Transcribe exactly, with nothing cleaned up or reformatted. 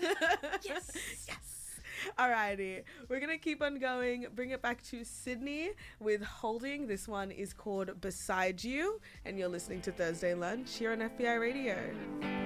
Yes. Yes. Alrighty. We're going to keep on going. Bring it back to Sydney with Holding. This one is called Beside You. And you're listening to Thursday Lunch here on F B I Radio.